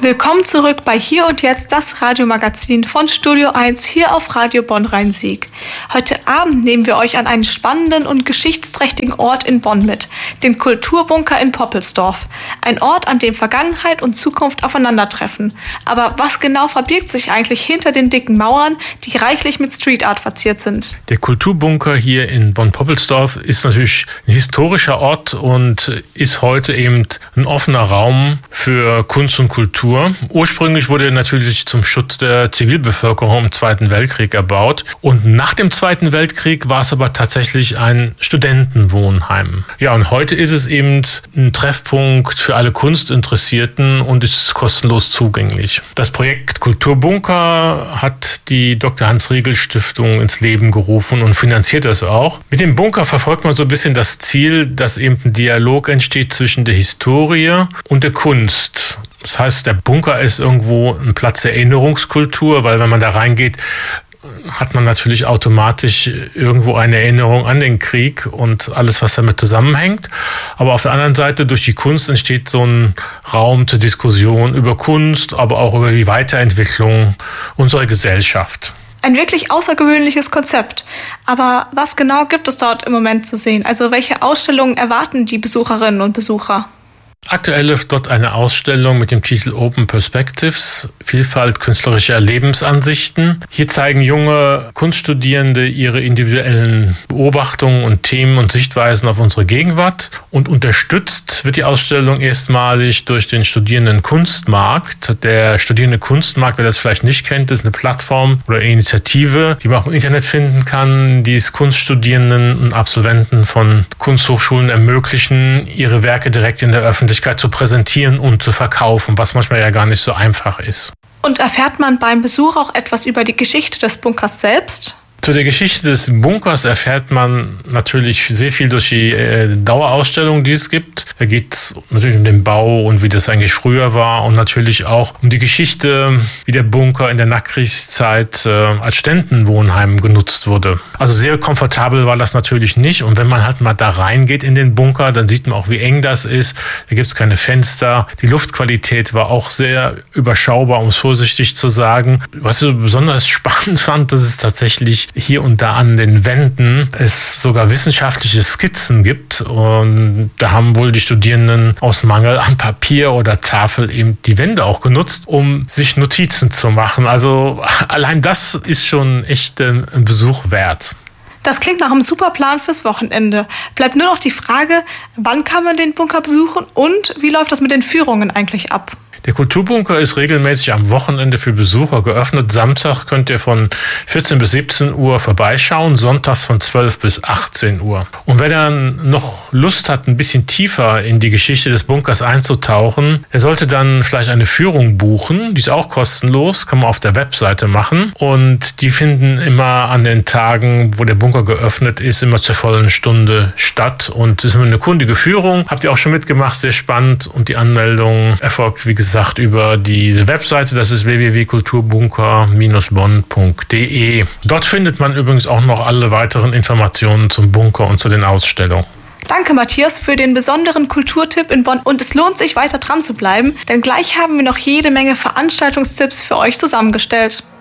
Willkommen zurück bei Hier und Jetzt, das Radiomagazin von Studio 1 hier auf Radio Bonn-Rhein-Sieg. Heute Abend nehmen wir euch an einen spannenden und geschichtsträchtigen Ort in Bonn mit, den Kulturbunker in Poppelsdorf. Ein Ort, an dem Vergangenheit und Zukunft aufeinandertreffen. Aber was genau verbirgt sich eigentlich hinter den dicken Mauern, die reichlich mit Street Art verziert sind? Der Kulturbunker hier in Bonn-Poppelsdorf ist natürlich ein historischer Ort und ist heute eben ein offener Raum für Kunst und Kultur. Ursprünglich wurde er natürlich zum Schutz der Zivilbevölkerung im Zweiten Weltkrieg erbaut. Und nach dem Zweiten Weltkrieg war es aber tatsächlich ein Studentenwohnheim. Ja, und heute ist es eben ein Treffpunkt für alle Kunstinteressierten und ist kostenlos zugänglich. Das Projekt Kulturbunker hat die Dr. Hans-Riegel-Stiftung ins Leben gerufen und finanziert das auch. Mit dem Bunker verfolgt man so ein bisschen das Ziel, dass eben ein Dialog entsteht zwischen der Historie und der Kunst. Das heißt, der Bunker ist irgendwo ein Platz der Erinnerungskultur, weil wenn man da reingeht, hat man natürlich automatisch irgendwo eine Erinnerung an den Krieg und alles, was damit zusammenhängt. Aber auf der anderen Seite, durch die Kunst entsteht so ein Raum zur Diskussion über Kunst, aber auch über die Weiterentwicklung unserer Gesellschaft. Ein wirklich außergewöhnliches Konzept. Aber was genau gibt es dort im Moment zu sehen? Also welche Ausstellungen erwarten die Besucherinnen und Besucher? Aktuell läuft dort eine Ausstellung mit dem Titel Open Perspectives, Vielfalt künstlerischer Lebensansichten. Hier zeigen junge Kunststudierende ihre individuellen Beobachtungen und Themen und Sichtweisen auf unsere Gegenwart. Und unterstützt wird die Ausstellung erstmalig durch den Studierenden Kunstmarkt. Der Studierende Kunstmarkt, wer das vielleicht nicht kennt, ist eine Plattform oder eine Initiative, die man auch im Internet finden kann, die es Kunststudierenden und Absolventen von Kunsthochschulen ermöglichen, ihre Werke direkt in der Öffentlichkeit zu präsentieren und zu verkaufen, was manchmal ja gar nicht so einfach ist. Und erfährt man beim Besuch auch etwas über die Geschichte des Bunkers selbst? Zu der Geschichte des Bunkers erfährt man natürlich sehr viel durch die Dauerausstellung, die es gibt. Da geht es natürlich um den Bau und wie das eigentlich früher war und natürlich auch um die Geschichte, wie der Bunker in der Nachkriegszeit als Studentenwohnheim genutzt wurde. Also sehr komfortabel war das natürlich nicht. Und wenn man halt mal da reingeht in den Bunker, dann sieht man auch, wie eng das ist. Da gibt es keine Fenster. Die Luftqualität war auch sehr überschaubar, um es vorsichtig zu sagen. Was ich so besonders spannend fand, dass es tatsächlich hier und da an den Wänden es sogar wissenschaftliche Skizzen gibt. Und da haben wohl die Studierenden aus Mangel an Papier oder Tafel eben die Wände auch genutzt, um sich Notizen zu machen. Also allein das ist schon echt ein Besuch wert. Das klingt nach einem super Plan fürs Wochenende. Bleibt nur noch die Frage, wann kann man den Bunker besuchen und wie läuft das mit den Führungen eigentlich ab? Der Kulturbunker ist regelmäßig am Wochenende für Besucher geöffnet. Samstag könnt ihr von 14 bis 17 Uhr vorbeischauen, sonntags von 12 bis 18 Uhr. Und wer dann noch Lust hat, ein bisschen tiefer in die Geschichte des Bunkers einzutauchen, der sollte dann vielleicht eine Führung buchen. Die ist auch kostenlos, kann man auf der Webseite machen. Und die finden immer an den Tagen, wo der Bunker geöffnet ist, immer zur vollen Stunde statt. Und das ist eine kundige Führung. Habt ihr auch schon mitgemacht, sehr spannend. Und die Anmeldung erfolgt, wie gesagt, über diese Webseite, das ist www.kulturbunker-bonn.de. Dort findet man übrigens auch noch alle weiteren Informationen zum Bunker und zu den Ausstellungen. Danke, Matthias, für den besonderen Kulturtipp in Bonn. Und es lohnt sich, weiter dran zu bleiben, denn gleich haben wir noch jede Menge Veranstaltungstipps für euch zusammengestellt.